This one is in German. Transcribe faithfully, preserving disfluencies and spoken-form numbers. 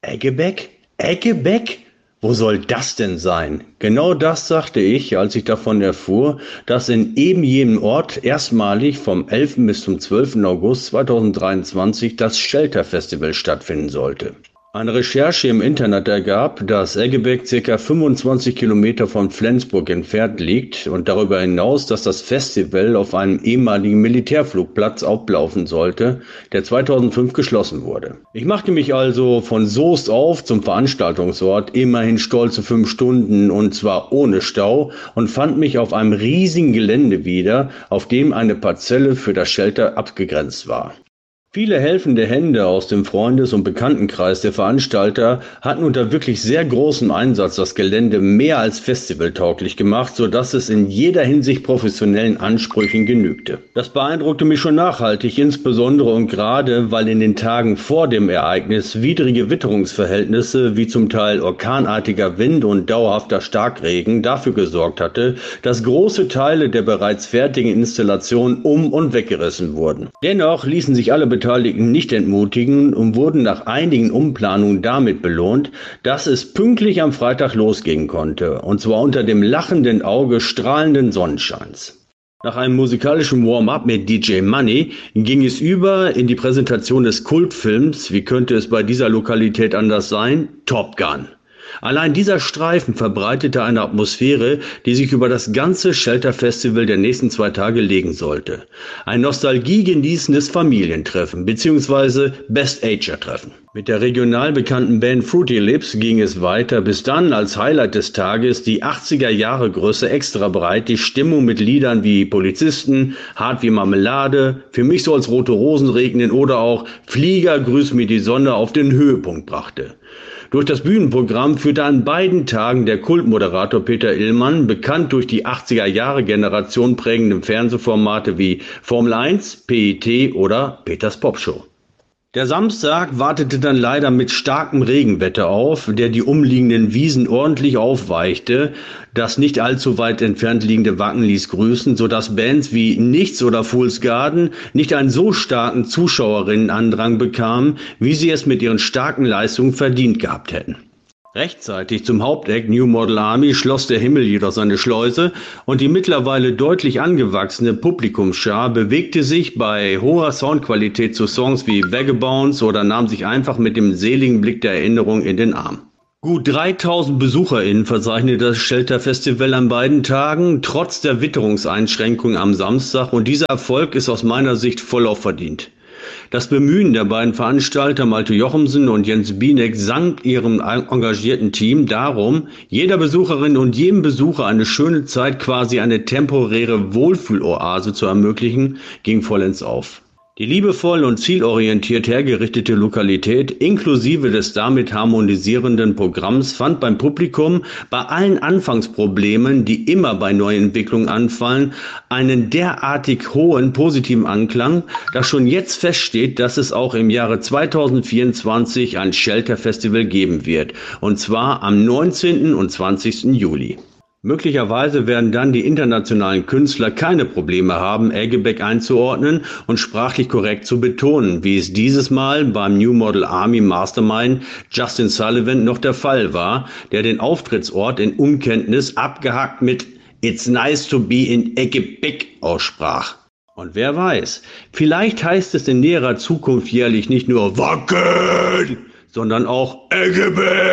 Eggebek? Eggebek? Wo soll das denn sein? Genau das sagte ich, als ich davon erfuhr, dass in eben jenem Ort erstmalig vom elften bis zum zwölften August zweitausenddreiundzwanzig das Shelter Festival stattfinden sollte. Eine Recherche im Internet ergab, dass Eggebek ca. fünfundzwanzig Kilometer von Flensburg entfernt liegt und darüber hinaus, dass das Festival auf einem ehemaligen Militärflugplatz ablaufen sollte, der zweitausendfünf geschlossen wurde. Ich machte mich also von Soest auf zum Veranstaltungsort, immerhin stolze fünf Stunden und zwar ohne Stau, und fand mich auf einem riesigen Gelände wieder, auf dem eine Parzelle für das Shelter abgegrenzt war. Viele helfende Hände aus dem Freundes- und Bekanntenkreis der Veranstalter hatten unter wirklich sehr großem Einsatz das Gelände mehr als festivaltauglich gemacht, sodass es in jeder Hinsicht professionellen Ansprüchen genügte. Das beeindruckte mich schon nachhaltig, insbesondere und gerade, weil in den Tagen vor dem Ereignis widrige Witterungsverhältnisse wie zum Teil orkanartiger Wind und dauerhafter Starkregen dafür gesorgt hatte, dass große Teile der bereits fertigen Installation um- und weggerissen wurden. Dennoch ließen sich alle Beteiligten nicht entmutigen und wurden nach einigen Umplanungen damit belohnt, dass es pünktlich am Freitag losgehen konnte, und zwar unter dem lachenden Auge strahlenden Sonnenscheins. Nach einem musikalischen Warm-up mit D J Money ging es über in die Präsentation des Kultfilms, wie könnte es bei dieser Lokalität anders sein, Top Gun. Allein dieser Streifen verbreitete eine Atmosphäre, die sich über das ganze Shelter Festival der nächsten zwei Tage legen sollte. Ein nostalgiegenießendes Familientreffen bzw. Best-Ager-Treffen. Mit der regional bekannten Band Fruity Lips ging es weiter, bis dann als Highlight des Tages die achtziger Jahre Größe extra breit die Stimmung mit Liedern wie Polizisten, Hart wie Marmelade, Für mich soll's rote Rosen regnen oder auch Flieger, grüß mir die Sonne auf den Höhepunkt brachte. Durch das Bühnenprogramm führte an beiden Tagen der Kultmoderator Peter Illmann, bekannt durch die achtziger-Jahre-Generation prägende Fernsehformate wie Formel eins, P I T oder Peters Popshow. Der Samstag wartete dann leider mit starkem Regenwetter auf, der die umliegenden Wiesen ordentlich aufweichte. Das nicht allzu weit entfernt liegende Wacken ließ grüßen, sodass Bands wie Nichts oder Fool's Garden nicht einen so starken Zuschauerinnenandrang bekamen, wie sie es mit ihren starken Leistungen verdient gehabt hätten. Rechtzeitig zum Hauptakt New Model Army schloss der Himmel jedoch seine Schleuse und die mittlerweile deutlich angewachsene Publikumsschar bewegte sich bei hoher Soundqualität zu Songs wie Vagabonds oder nahm sich einfach mit dem seligen Blick der Erinnerung in den Arm. Gut dreitausend BesucherInnen verzeichnete das Shelter Festival an beiden Tagen, trotz der Witterungseinschränkungen am Samstag, und dieser Erfolg ist aus meiner Sicht vollauf verdient. Das Bemühen der beiden Veranstalter Malte Jochumsen und Jens Bienek samt ihrem engagierten Team darum, jeder Besucherin und jedem Besucher eine schöne Zeit, quasi eine temporäre Wohlfühloase zu ermöglichen, ging vollends auf. Die liebevoll und zielorientiert hergerichtete Lokalität inklusive des damit harmonisierenden Programms fand beim Publikum bei allen Anfangsproblemen, die immer bei Neuentwicklungen anfallen, einen derartig hohen positiven Anklang, dass schon jetzt feststeht, dass es auch im Jahre zweitausendvierundzwanzig ein Shelter Festival geben wird, und zwar am neunzehnten und zwanzigsten Juli. Möglicherweise werden dann die internationalen Künstler keine Probleme haben, Eggebek einzuordnen und sprachlich korrekt zu betonen, wie es dieses Mal beim New Model Army Mastermind Justin Sullivan noch der Fall war, der den Auftrittsort in Unkenntnis abgehackt mit "It's nice to be in Eggebek" aussprach. Und wer weiß, vielleicht heißt es in näherer Zukunft jährlich nicht nur Wacken, sondern auch Eggebek.